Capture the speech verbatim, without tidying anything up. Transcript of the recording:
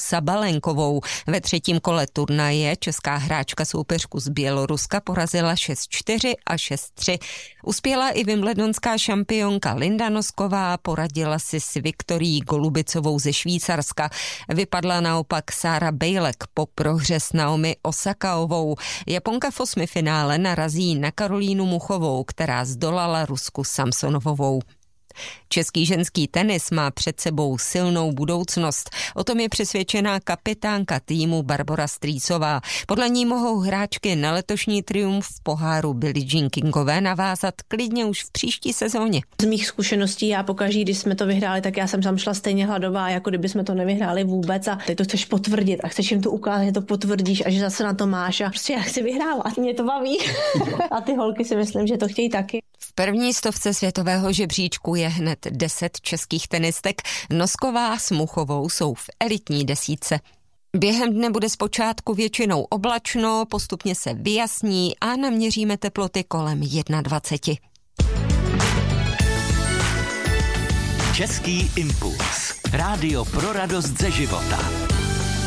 Sabalenkovou. Ve třetím kole turnaje česká hráčka soupeřku z Běloruska porazila šest čtyři a šest tři. Uspěla i wimbledonská šampionka Linda Nosková, poradila si s Viktorií Golubicovou ze Švýcarska. Vypadla naopak Sára Bejlek po prohře s Naomi Osakaovou. Japonka v osmifinále narazí na Karolínu Muchovou, která zdolala Rusku Samsonovovou. Český ženský tenis má před sebou silnou budoucnost. O tom je přesvědčená kapitánka týmu Barbora Strýcová. Podle ní mohou hráčky na letošní triumf v poháru Billie Jean Kingové navázat klidně už v příští sezóně. Z mých zkušeností já pokaždý, když jsme to vyhráli, tak já jsem tam šla stejně hladová, jako kdyby jsme to nevyhráli vůbec a teď to chceš potvrdit a chceš jim to ukázat, že to potvrdíš a že zase na to máš a prostě já chci vyhrávat, mě to baví. A ty holky si myslím, že to chtějí taky. V první stovce světového žebříčku je hned deset českých tenistek. Nosková s Muchovou jsou v elitní desítce. Během dne bude zpočátku většinou oblačno, postupně se vyjasní a naměříme teploty kolem dvacet jedna. Český impuls. Rádio pro radost ze života.